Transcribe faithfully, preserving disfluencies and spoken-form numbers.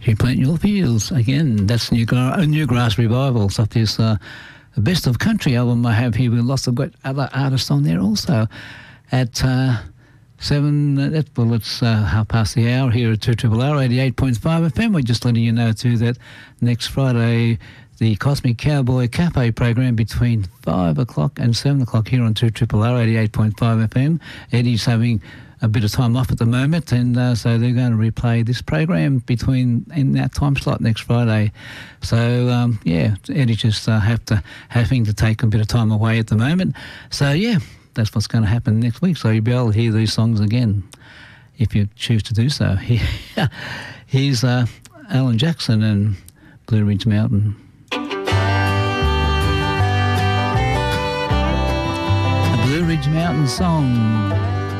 You Plant Your Fields. Again, that's New Gra- Newgrass Revival. Off this uh, Best of Country album I have here with lots of great other artists on there also. At uh, seven, uh, well, it's uh, half past the hour here at two R R R eighty-eight point five F M. We're just letting you know too that next Friday, the Cosmic Cowboy Cafe program between five o'clock and seven o'clock here on two R R R eighty-eight point five F M. Eddie's having a bit of time off at the moment, and uh, so they're going to replay this program between in that time slot next Friday. So um, yeah, Eddie just uh, have to having to take a bit of time away at the moment. So yeah, that's what's going to happen next week. So you'll be able to hear these songs again if you choose to do so. Here's uh, Alan Jackson and Blue Ridge Mountain. A Blue Ridge Mountain song.